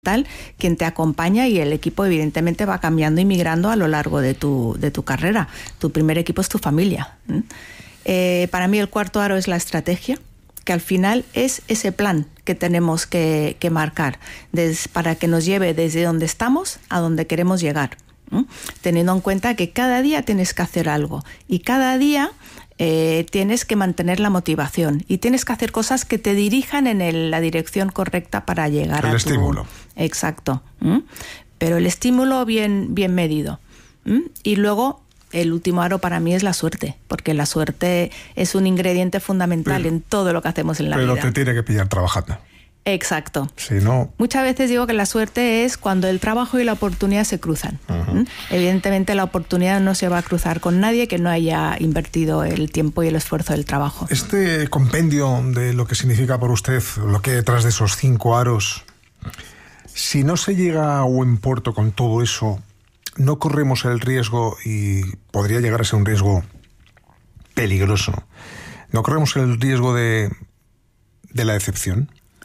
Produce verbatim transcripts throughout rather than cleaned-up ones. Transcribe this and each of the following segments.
quien te acompaña, y el equipo evidentemente va cambiando y migrando a lo largo de tu, de tu carrera. Tu primer equipo es tu familia. Eh, para mí el cuarto aro es la estrategia, que al final es ese plan que tenemos que, que marcar des, para que nos lleve desde donde estamos a donde queremos llegar, ¿eh? Teniendo en cuenta que cada día tienes que hacer algo y cada día Eh, tienes que mantener la motivación y tienes que hacer cosas que te dirijan en el, la dirección correcta para llegar el a tu... estímulo. Exacto. ¿Mm? Pero el estímulo bien, bien medido. ¿Mm? Y luego, el último aro para mí es la suerte, porque la suerte es un ingrediente fundamental pero, en todo lo que hacemos en la pero vida. Pero te tiene que pillar trabajando. Exacto. Si no... Muchas veces digo que la suerte es cuando el trabajo y la oportunidad se cruzan. Uh-huh. ¿Mm? Evidentemente la oportunidad no se va a cruzar con nadie que no haya invertido el tiempo y el esfuerzo del trabajo. Este compendio de lo que significa por usted, lo que hay detrás de esos cinco aros, si no se llega a buen puerto con todo eso, ¿no corremos el riesgo, y podría llegar a ser un riesgo peligroso, no corremos el riesgo de, de la decepción?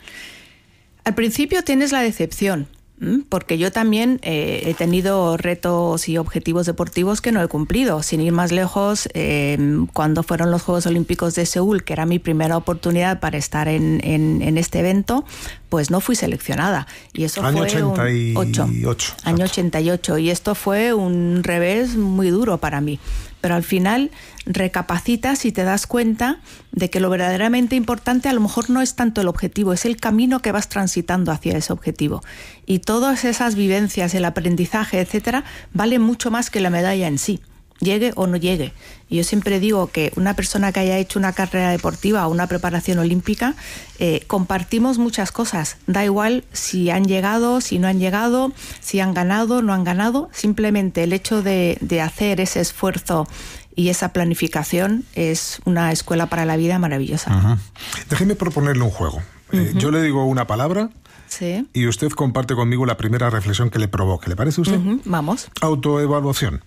Al principio tienes la decepción, porque yo también eh, he tenido retos y objetivos deportivos que no he cumplido. Sin ir más lejos, eh, cuando fueron los Juegos Olímpicos de Seúl, que era mi primera oportunidad para estar en, en, en este evento, pues no fui seleccionada. Y eso año fue ochenta y ocho. un ocho, año ochenta y ocho. Y esto fue un revés muy duro para mí. Pero al final recapacitas y te das cuenta de que lo verdaderamente importante a lo mejor no es tanto el objetivo, es el camino que vas transitando hacia ese objetivo. Y todas esas vivencias, el aprendizaje, etcétera, valen mucho más que la medalla en sí, llegue o no llegue. Y yo siempre digo que una persona que haya hecho una carrera deportiva o una preparación olímpica, eh, compartimos muchas cosas. Da igual si han llegado, si no han llegado, si han ganado, no han ganado. Simplemente el hecho de, de hacer ese esfuerzo y esa planificación es una escuela para la vida maravillosa. Uh-huh. Déjeme proponerle un juego. Uh-huh. Eh, yo le digo una palabra, sí, y usted comparte conmigo la primera reflexión que le provoque. ¿Le parece a usted? Uh-huh. Vamos. Autoevaluación.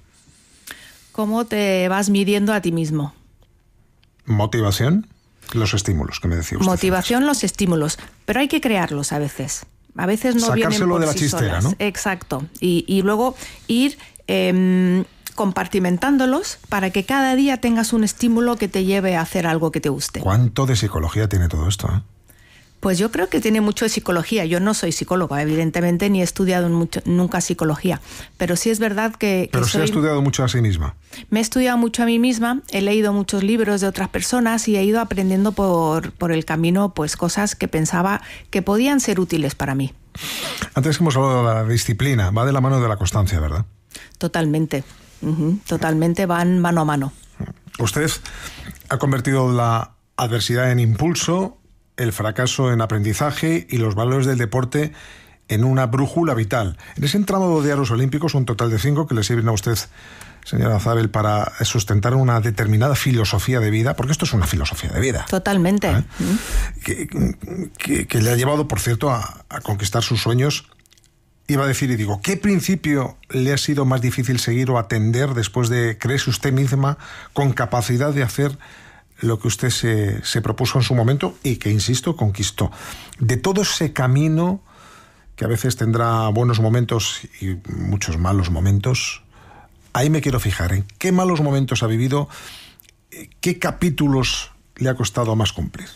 ¿Cómo te vas midiendo a ti mismo? Motivación, los estímulos que me decía usted. Motivación, los estímulos, pero hay que crearlos a veces. A veces no vienen por de la sí chistera, solas. ¿no? Exacto. Y, y luego ir eh, compartimentándolos para que cada día tengas un estímulo que te lleve a hacer algo que te guste. ¿Cuánto de psicología tiene todo esto, eh? Pues yo creo que tiene mucho de psicología. Yo no soy psicóloga, evidentemente, ni he estudiado mucho, nunca psicología. Pero sí es verdad que... Pero que sí soy... ha estudiado mucho a sí misma. Me he estudiado mucho a mí misma, he leído muchos libros de otras personas y he ido aprendiendo por, por el camino pues cosas que pensaba que podían ser útiles para mí. Antes hemos hablado de la disciplina, va de la mano de la constancia, ¿verdad? Totalmente, uh-huh. Totalmente van mano a mano. Usted ha convertido la adversidad en impulso, el fracaso en aprendizaje y los valores del deporte en una brújula vital. En ese entramado de aros olímpicos, un total de cinco que le sirven a usted, señora Zabel, para sustentar una determinada filosofía de vida, porque esto es una filosofía de vida. Totalmente. ¿Eh? Mm. Que, que, que le ha llevado, por cierto, a, a conquistar sus sueños. Iba a decir, y digo, ¿qué principio le ha sido más difícil seguir o atender después de creerse usted misma con capacidad de hacer lo que usted se, se propuso en su momento y que, insisto, conquistó? De todo ese camino, que a veces tendrá buenos momentos y muchos malos momentos, ahí me quiero fijar en qué malos momentos ha vivido, qué capítulos le ha costado más cumplir.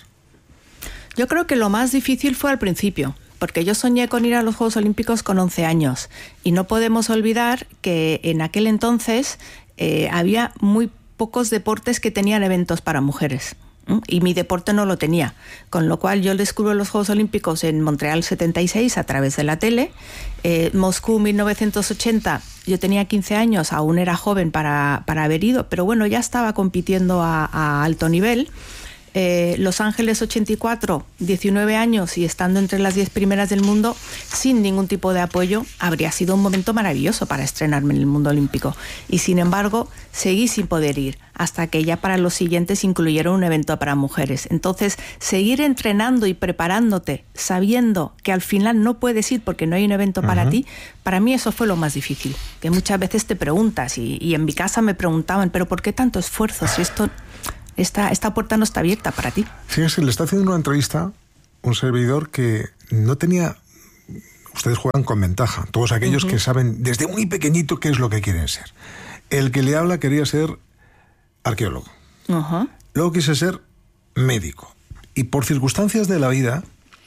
Yo creo que lo más difícil fue al principio, porque yo soñé con ir a los Juegos Olímpicos con once años y no podemos olvidar que en aquel entonces eh, había muy pocos deportes que tenían eventos para mujeres. Y mi deporte no lo tenía, con lo cual yo descubro los Juegos Olímpicos en Montreal setenta y seis a través de la tele. eh, Moscú mil novecientos ochenta, yo tenía quince años, aún era joven para, para haber ido, pero bueno, ya estaba compitiendo a, a alto nivel. Eh, Los Ángeles ochenta y cuatro, diecinueve años y estando entre las diez primeras del mundo sin ningún tipo de apoyo, habría sido un momento maravilloso para estrenarme en el mundo olímpico. Y sin embargo, seguí sin poder ir hasta que ya para los siguientes incluyeron un evento para mujeres. Entonces, seguir entrenando y preparándote sabiendo que al final no puedes ir porque no hay un evento uh-huh. para ti, para mí eso fue lo más difícil. Que muchas veces te preguntas, y, y en mi casa me preguntaban, ¿pero por qué tanto esfuerzo si esto... Esta, esta puerta no está abierta para ti? Fíjese, le está haciendo una entrevista un servidor que no tenía ustedes juegan con ventaja, todos aquellos uh-huh. que saben desde muy pequeñito qué es lo que quieren ser. El que le habla quería ser arqueólogo. Uh-huh. Luego quise ser médico. Y por circunstancias de la vida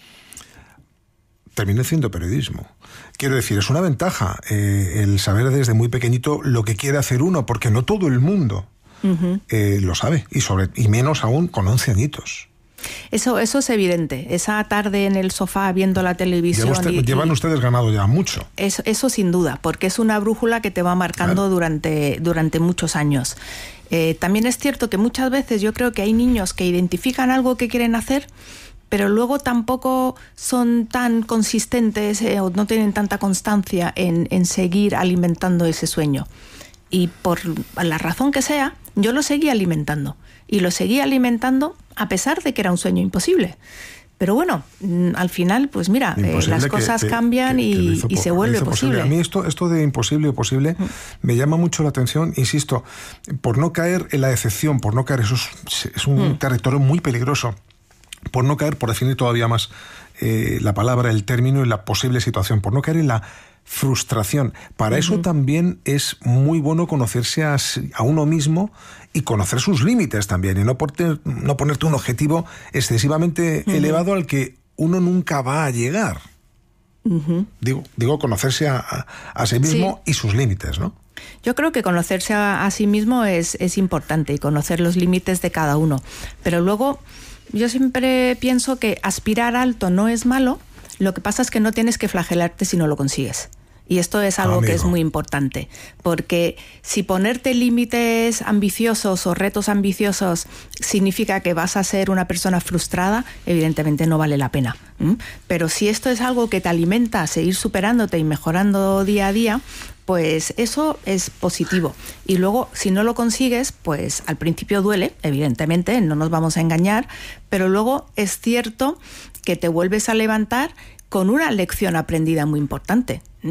terminé haciendo periodismo. Quiero decir, es una ventaja eh, el saber desde muy pequeñito lo que quiere hacer uno, porque no todo el mundo uh-huh. eh, lo sabe, y, sobre, y menos aún con once añitos. Eso, eso es evidente. Esa tarde en el sofá viendo la televisión... Usted, y, llevan y ustedes ganado ya mucho. Eso, eso sin duda, porque es una brújula que te va marcando claro. durante, durante muchos años. Eh, también es cierto que muchas veces yo creo que hay niños que identifican algo que quieren hacer, pero luego tampoco son tan consistentes eh, o no tienen tanta constancia en, en seguir alimentando ese sueño. Y por la razón que sea, yo lo seguí alimentando. Y lo seguí alimentando a pesar de que era un sueño imposible. Pero bueno, al final, pues mira, eh, las cosas que, cambian que, que, y, que y se vuelve posible. posible. A mí esto, esto de imposible o posible mm. me llama mucho la atención, insisto, por no caer en la decepción, por no caer, eso es, es un mm. territorio muy peligroso, por no caer, por definir todavía más eh, la palabra, el término y la posible situación, por no caer en la frustración. Para uh-huh. eso también es muy bueno conocerse a, a uno mismo y conocer sus límites también, y no, porte, no ponerte un objetivo excesivamente uh-huh. elevado al que uno nunca va a llegar. Uh-huh. Digo, digo, conocerse a, a, a sí mismo sí. y sus límites, ¿no? Yo creo que conocerse a, a sí mismo es, es importante, y conocer los límites de cada uno. Pero luego, yo siempre pienso que aspirar alto no es malo, lo que pasa es que no tienes que flagelarte si no lo consigues. Y esto es algo Amigo. que es muy importante, porque si ponerte límites ambiciosos o retos ambiciosos significa que vas a ser una persona frustrada, evidentemente no vale la pena. ¿Mm? Pero si esto es algo que te alimenta a seguir superándote y mejorando día a día, pues eso es positivo. Y luego, si no lo consigues, pues al principio duele, evidentemente, no nos vamos a engañar, pero luego es cierto que te vuelves a levantar con una lección aprendida muy importante. ¿Mm?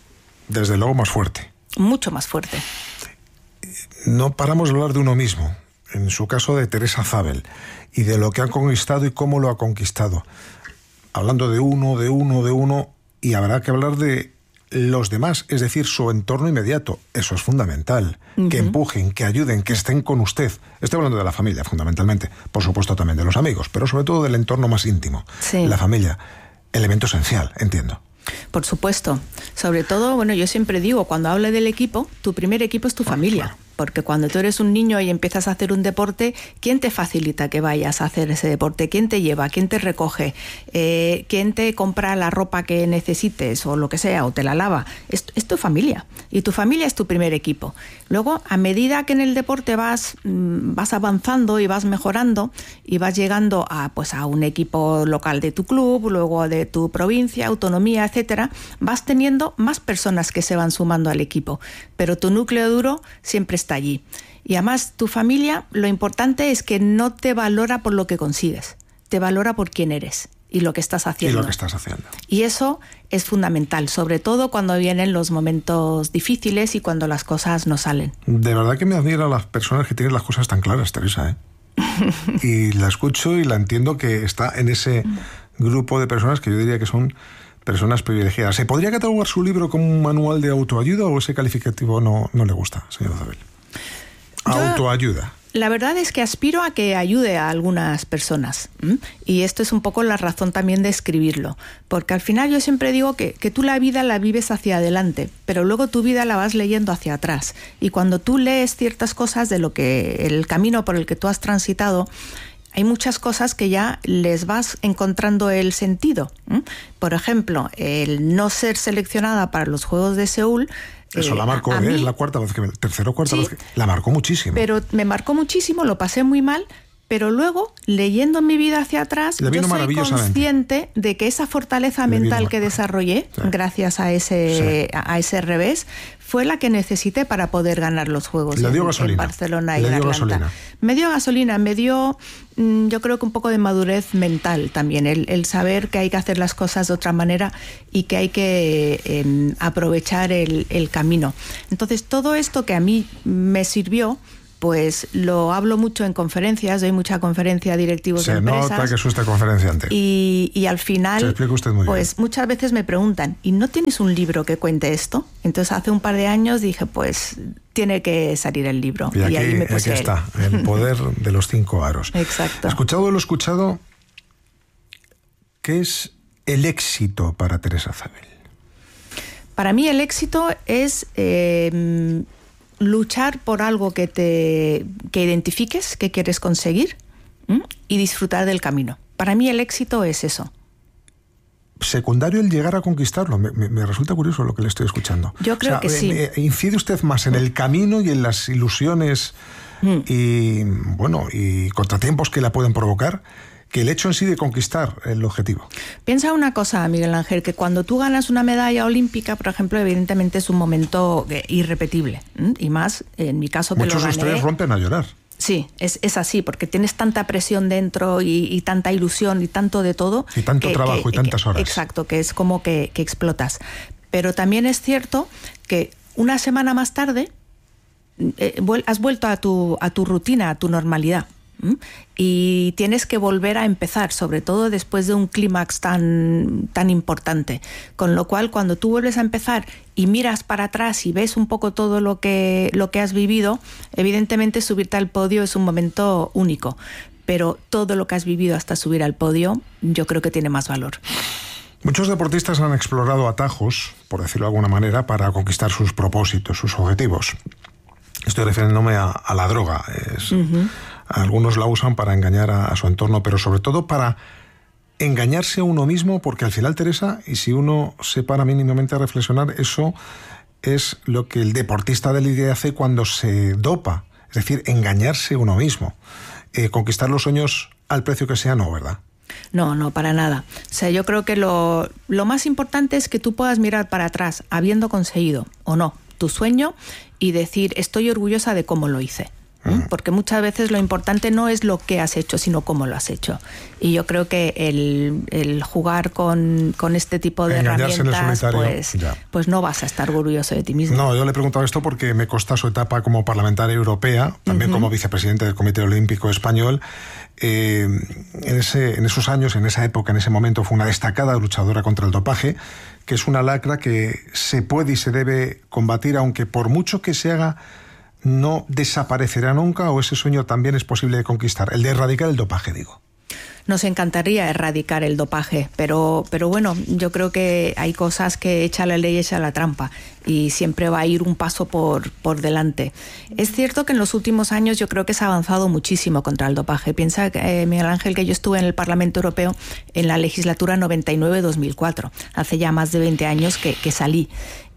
Desde luego más fuerte. Mucho más fuerte. No paramos de hablar de uno mismo, en su caso de Teresa Zabel, y de lo que ha conquistado y cómo lo ha conquistado. Hablando de uno, de uno, de uno, y habrá que hablar de los demás, es decir, su entorno inmediato. Eso es fundamental. Uh-huh. Que empujen, que ayuden, que estén con usted. Estoy hablando de la familia, fundamentalmente. Por supuesto también de los amigos, pero sobre todo del entorno más íntimo. Sí. La familia, elemento esencial, entiendo. Por supuesto. Sobre todo, bueno, yo siempre digo, cuando hablo del equipo, tu primer equipo es tu familia. Claro. Porque cuando tú eres un niño y empiezas a hacer un deporte, ¿quién te facilita que vayas a hacer ese deporte? ¿Quién te lleva? ¿Quién te recoge? Eh, ¿Quién te compra la ropa que necesites o lo que sea, o te la lava? Es, es tu familia. Y tu familia es tu primer equipo. Luego, a medida que en el deporte vas, vas avanzando y vas mejorando y vas llegando a, pues, a un equipo local de tu club, luego de tu provincia, autonomía, etcétera, vas teniendo más personas que se van sumando al equipo. Pero tu núcleo duro siempre está allí. Y además, tu familia, lo importante es que no te valora por lo que consigues, te valora por quién eres y lo que estás haciendo. Y lo que estás haciendo. Y eso es fundamental, sobre todo cuando vienen los momentos difíciles y cuando las cosas no salen. De verdad que me admira las personas que tienen las cosas tan claras, Teresa, ¿eh? Y la escucho y la entiendo, que está en ese grupo de personas que yo diría que son personas privilegiadas. ¿Se podría catalogar su libro como un manual de autoayuda o ese calificativo no, no le gusta, señor Zabel? Autoayuda. La verdad es que aspiro a que ayude a algunas personas. ¿Mm? Y esto es un poco la razón también de escribirlo. Porque al final yo siempre digo que, que tú la vida la vives hacia adelante, pero luego tu vida la vas leyendo hacia atrás. Y cuando tú lees ciertas cosas de lo que el camino por el que tú has transitado, hay muchas cosas que ya les vas encontrando el sentido. ¿Mm? Por ejemplo, el no ser seleccionada para los Juegos de Seúl. Eso eh, la marcó, a, a ¿eh? mí, es la cuarta vez que me, tercera o cuarta sí, vez que la marcó muchísimo. Pero me marcó muchísimo, lo pasé muy mal, pero luego, leyendo mi vida hacia atrás, yo soy consciente de que esa fortaleza mental que desarrollé, sí. gracias a ese, sí. a ese revés, fue la que necesité para poder ganar los Juegos Le dio en, gasolina. en Barcelona y Le en dio Atlanta. Gasolina. Me dio gasolina, me dio, yo creo que un poco de madurez mental también, el, el saber que hay que hacer las cosas de otra manera y que hay que eh, aprovechar el, el camino. Entonces, todo esto que a mí me sirvió, pues lo hablo mucho en conferencias, doy mucha conferencia a directivos Se de empresas. Se nota que es usted conferenciante. Y, y al final, Se explica usted muy pues bien. muchas veces me preguntan, ¿y no tienes un libro que cuente esto? Entonces hace un par de años dije, pues tiene que salir el libro. Y aquí, y ahí me puse aquí está, El poder de los cinco aros. Exacto. Escuchado lo escuchado, ¿qué es el éxito para Teresa Zabel? Para mí el éxito es eh, luchar por algo que te que identifiques, que quieres conseguir, ¿m? y disfrutar del camino. Para mí el éxito es eso. Secundario el llegar a conquistarlo. Me, me, me resulta curioso lo que le estoy escuchando. Yo creo o sea, que sí. Eh, ¿Incide usted más en el camino y en las ilusiones mm. y, bueno, y contratiempos que la pueden provocar que el hecho en sí de conquistar el objetivo? Piensa una cosa, Miguel Ángel, que cuando tú ganas una medalla olímpica, por ejemplo, evidentemente es un momento irrepetible. ¿m? Y más, en mi caso, que Muchos lo gané... de ustedes rompen a llorar. Sí, es, es así, porque tienes tanta presión dentro y, y tanta ilusión y tanto de todo. Y tanto que, trabajo que, y tantas horas. Que, exacto, que es como que, que explotas. Pero también es cierto que una semana más tarde eh, has vuelto a tu, a tu rutina, a tu normalidad. ¿Mm? Y tienes que volver a empezar, sobre todo después de un clímax tan, tan importante. Con lo cual, cuando tú vuelves a empezar y miras para atrás y ves un poco todo lo que, lo que has vivido, evidentemente subirte al podio es un momento único. Pero todo lo que has vivido hasta subir al podio, yo creo que tiene más valor. Muchos deportistas han explorado atajos, por decirlo de alguna manera, para conquistar sus propósitos, sus objetivos. Estoy refiriéndome a, a la droga. Es, uh-huh. Algunos la usan para engañar a, a su entorno, pero sobre todo para engañarse a uno mismo, porque al final, Teresa, y si uno se para mínimamente a reflexionar, eso es lo que el deportista de élite hace cuando se dopa, es decir, engañarse a uno mismo. Eh, conquistar los sueños al precio que sea, no, ¿verdad? No, no, para nada. O sea, yo creo que lo, lo más importante es que tú puedas mirar para atrás, habiendo conseguido o no tu sueño, y decir, estoy orgullosa de cómo lo hice. ¿Mm? Porque muchas veces lo importante no es lo que has hecho, sino cómo lo has hecho. Y yo creo que el, el jugar con, con este tipo de Engañarse herramientas, pues, pues no vas a estar orgulloso de ti mismo. No, yo le he preguntado esto porque me consta su etapa como parlamentaria europea, también uh-huh. como vicepresidente del Comité Olímpico Español. Eh, en, ese, en esos años, en esa época, en ese momento, fue una destacada luchadora contra el dopaje, que es una lacra que se puede y se debe combatir, aunque por mucho que se haga, no desaparecerá nunca, o ese sueño también es posible de conquistar, el de erradicar el dopaje, digo. Nos encantaría erradicar el dopaje, pero, pero bueno, yo creo que hay cosas que echa la ley, echa la trampa, y siempre va a ir un paso por, por delante. Es cierto que en los últimos años yo creo que se ha avanzado muchísimo contra el dopaje. Piensa, eh, Miguel Ángel, que yo estuve en el Parlamento Europeo en la legislatura noventa y nueve dos mil cuatro, hace ya más de veinte años que, que salí.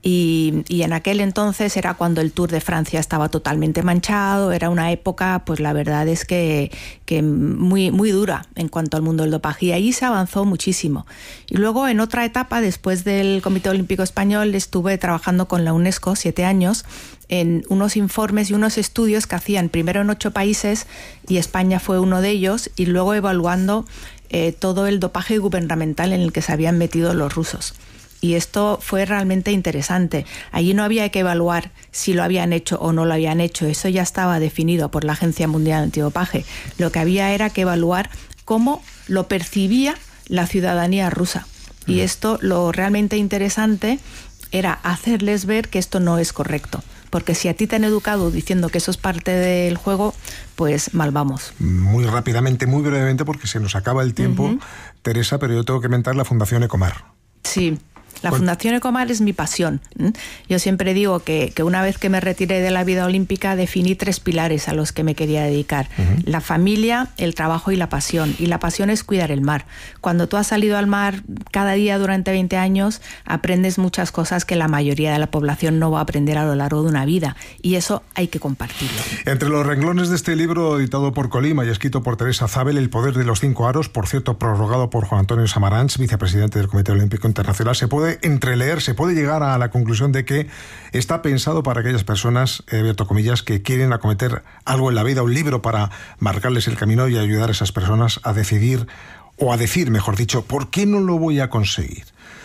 Y, y en aquel entonces era cuando el Tour de Francia estaba totalmente manchado, era una época, pues la verdad es que, que muy, muy dura en cuanto al mundo del dopaje, y ahí se avanzó muchísimo. Y luego en otra etapa, después del Comité Olímpico Español, estuve trabajando con la UNESCO siete años en unos informes y unos estudios que hacían primero en ocho países, y España fue uno de ellos, y luego evaluando eh, todo el dopaje gubernamental en el que se habían metido los rusos. Y esto fue realmente interesante. Allí no había que evaluar si lo habían hecho o no lo habían hecho. Eso ya estaba definido por la Agencia Mundial Antidopaje. Lo que había era que evaluar cómo lo percibía la ciudadanía rusa. Y esto, lo realmente interesante era hacerles ver que esto no es correcto. Porque si a ti te han educado diciendo que eso es parte del juego, pues mal vamos. Muy rápidamente, muy brevemente, porque se nos acaba el tiempo, uh-huh. Teresa, pero yo tengo que mentar la Fundación Ecomar. Sí. La Fundación Ecomar es mi pasión. Yo siempre digo que, que una vez que me retiré de la vida olímpica definí tres pilares a los que me quería dedicar. Uh-huh. La familia, el trabajo y la pasión. Y la pasión es cuidar el mar. Cuando tú has salido al mar cada día durante veinte años, aprendes muchas cosas que la mayoría de la población no va a aprender a lo largo de una vida. Y eso hay que compartirlo. Entre los renglones de este libro, editado por Colima y escrito por Teresa Zabel, El poder de los cinco aros, por cierto, prorrogado por Juan Antonio Samaranch, vicepresidente del Comité Olímpico Internacional, se puede entreleer, se puede llegar a la conclusión de que está pensado para aquellas personas, he abierto comillas, que quieren acometer algo en la vida, un libro para marcarles el camino y ayudar a esas personas a decidir, o a decir, mejor dicho, ¿por qué no lo voy a conseguir?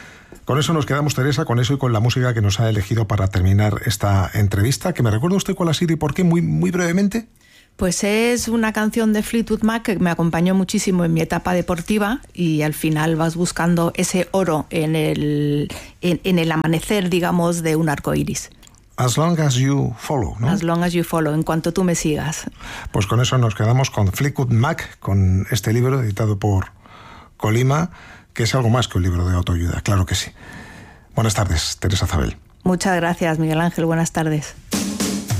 Con eso nos quedamos, Teresa, con eso y con la música que nos ha elegido para terminar esta entrevista. ¿Que me recuerda usted cuál ha sido y por qué, muy, muy brevemente? Pues es una canción de Fleetwood Mac que me acompañó muchísimo en mi etapa deportiva, y al final vas buscando ese oro en el, en, en el amanecer, digamos, de un arco iris. As long as you follow, ¿no? As long as you follow, en cuanto tú me sigas. Pues con eso nos quedamos con Fleetwood Mac, con este libro editado por Colima, que es algo más que un libro de autoayuda, claro que sí. Buenas tardes, Teresa Zabel. Muchas gracias, Miguel Ángel. Buenas tardes.